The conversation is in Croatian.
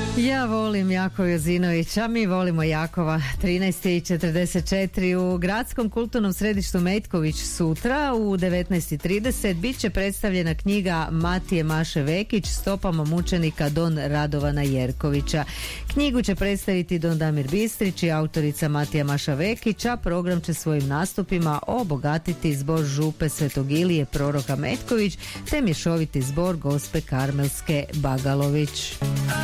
Ja volim Jakova Jozinovića, mi volimo Jakova. 13:44 u Gradskom kulturnom središtu Metković sutra u 19:30 bit će predstavljena knjiga Matije Maše Vekić Stopama mučenika Don Radovana Jerkovića. Knjigu će predstaviti Don Damir Bistrić i autorica Matija Maša Vekić, a program će svojim nastupima obogatiti zbor župe Svetog Ilije proroka Metković te mješoviti zbor Gospe Karmelske Bagalović.